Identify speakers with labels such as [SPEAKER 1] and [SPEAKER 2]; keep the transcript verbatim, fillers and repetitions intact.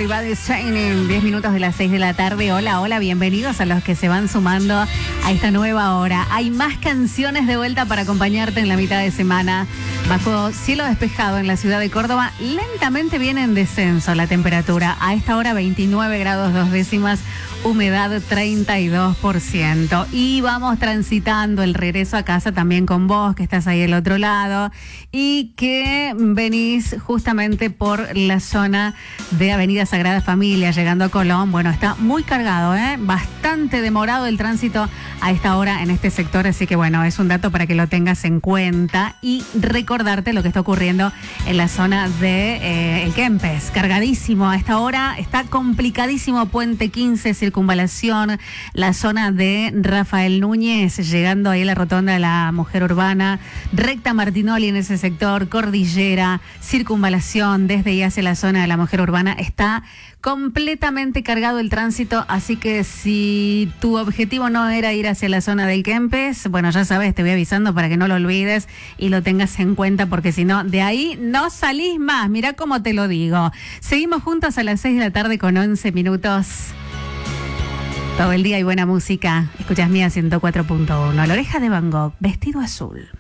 [SPEAKER 1] Body Training, diez minutos de las seis de la tarde. Hola, hola, bienvenidos a los que se van sumando a esta nueva hora. Hay más canciones de vuelta para acompañarte en la mitad de semana. Bajo cielo despejado en la ciudad de Córdoba, lentamente viene en descenso la temperatura. A esta hora veintinueve grados dos décimas, humedad treinta y dos por ciento. Y vamos transitando el regreso a casa también con vos, que estás ahí del otro lado y que venís justamente por la zona de Avenida Sagrada Familia, llegando a Colón. Bueno, está muy cargado, ¿eh? Bastante demorado el tránsito a esta hora en este sector, así que bueno, es un dato para que lo tengas en cuenta y recordarte lo que está ocurriendo en la zona de eh, El Kempes. Cargadísimo a esta hora, está complicadísimo Puente quince, Circunvalación, la zona de Rafael Núñez, llegando ahí a la rotonda de la Mujer Urbana, recta Martinoli en ese sector, Cordillera, Circunvalación, desde y hacia la zona de la Mujer Urbana, está completamente cargado el tránsito, así que si tu objetivo no era ir hacia la zona del Kempes, bueno, ya sabes, te voy avisando para que no lo olvides y lo tengas en cuenta, porque si no, de ahí no salís más, mirá cómo te lo digo. Seguimos juntos a las seis de la tarde con once minutos. Todo el día hay buena música. Escuchas Mía ciento cuatro punto uno. La Oreja de Van Gogh, Vestido Azul.